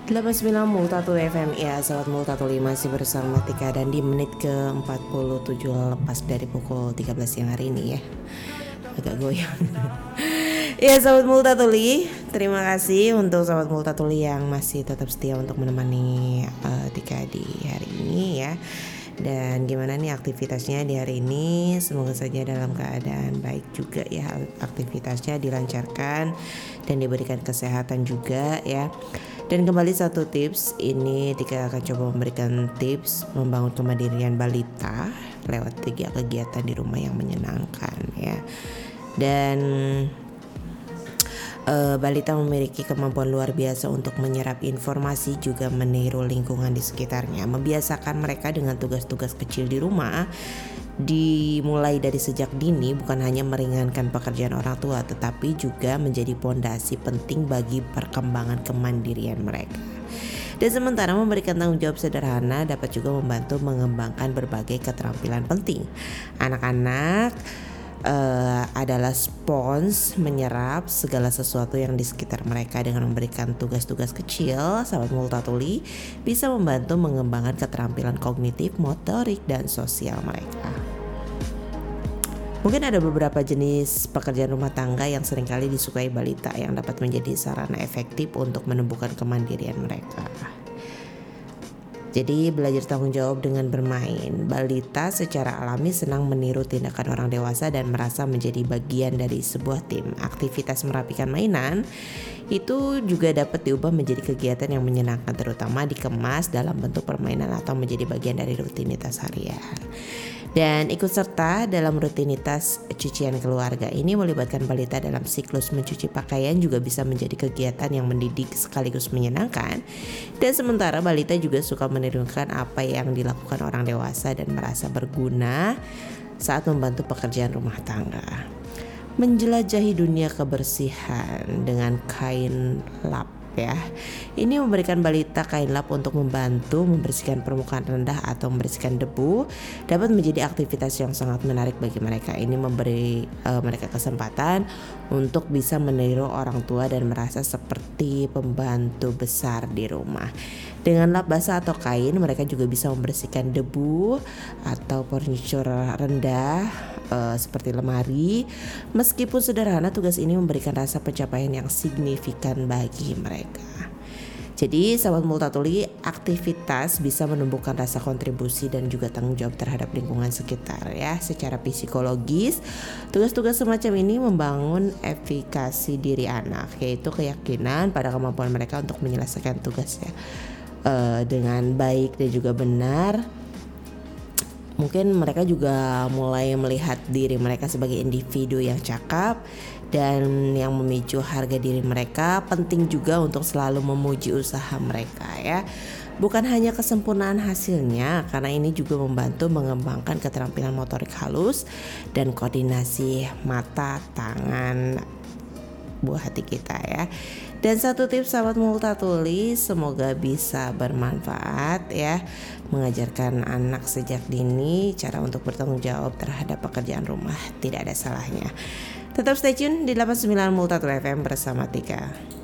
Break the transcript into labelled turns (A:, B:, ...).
A: 89 Multatu FM ya, Sobat Multatu 5 masih bersama Tika dan di menit ke 47 lepas dari pukul 13 siang hari ini ya. Agak goyang. Ya Sobat Multatuli, terima kasih untuk Sobat Multatuli yang masih tetap setia untuk menemani Tika di hari ini ya. Dan gimana nih aktivitasnya di hari ini? Semoga saja dalam keadaan baik juga ya, aktivitasnya dilancarkan dan diberikan kesehatan juga ya. Dan kembali satu tips, ini Tika akan coba memberikan tips membangun kemandirian balita lewat 3 kegiatan di rumah yang menyenangkan ya. Dan balita memiliki kemampuan luar biasa untuk menyerap informasi, juga meniru lingkungan di sekitarnya. Membiasakan mereka dengan tugas-tugas kecil di rumah dimulai dari sejak dini bukan hanya meringankan pekerjaan orang tua, tetapi juga menjadi pondasi penting bagi perkembangan kemandirian mereka. Dan sementara memberikan tanggung jawab sederhana dapat juga membantu mengembangkan berbagai keterampilan penting. Anak-anak adalah spons menyerap segala sesuatu yang di sekitar mereka. Dengan memberikan tugas-tugas kecil, Sahabat Multatuli bisa membantu mengembangkan keterampilan kognitif, motorik, dan sosial mereka. Mungkin ada beberapa jenis pekerjaan rumah tangga yang seringkali disukai balita yang dapat menjadi sarana efektif untuk menumbuhkan kemandirian mereka. Jadi belajar tanggung jawab dengan bermain. Balita secara alami senang meniru tindakan orang dewasa dan merasa menjadi bagian dari sebuah tim. Aktivitas merapikan mainan itu juga dapat diubah menjadi kegiatan yang menyenangkan, terutama dikemas dalam bentuk permainan atau menjadi bagian dari rutinitas harian. Dan ikut serta dalam rutinitas cucian keluarga ini melibatkan balita dalam siklus mencuci pakaian juga bisa menjadi kegiatan yang mendidik sekaligus menyenangkan. Dan sementara balita juga suka menirukan apa yang dilakukan orang dewasa dan merasa berguna saat membantu pekerjaan rumah tangga. Menjelajahi dunia kebersihan dengan kain lap ya. Ini memberikan balita kain lap untuk membantu membersihkan permukaan rendah atau membersihkan debu dapat menjadi aktivitas yang sangat menarik bagi mereka. Ini memberi mereka kesempatan untuk bisa meniru orang tua dan merasa seperti pembantu besar di rumah. Dengan lap basah atau kain, mereka juga bisa membersihkan debu atau furniture rendah seperti lemari. Meskipun sederhana, tugas ini memberikan rasa pencapaian yang signifikan bagi mereka. Jadi Sahabat Multatuli, aktivitas bisa menumbuhkan rasa kontribusi dan juga tanggung jawab terhadap lingkungan sekitar ya. Secara psikologis, tugas-tugas semacam ini membangun efikasi diri anak, yaitu keyakinan pada kemampuan mereka untuk menyelesaikan tugasnya dengan baik dan juga benar. Mungkin mereka juga mulai melihat diri mereka sebagai individu yang cakap dan yang memicu harga diri mereka. Penting juga untuk selalu memuji usaha mereka ya. Bukan hanya kesempurnaan hasilnya, karena ini juga membantu mengembangkan keterampilan motorik halus dan koordinasi mata, tangan, buah hati kita ya. Dan satu tips Sahabat Multatuli, semoga bisa bermanfaat ya. Mengajarkan anak sejak dini cara untuk bertanggung jawab terhadap pekerjaan rumah tidak ada salahnya. Tetap stay tune di 89 Multatuli FM bersama Tika.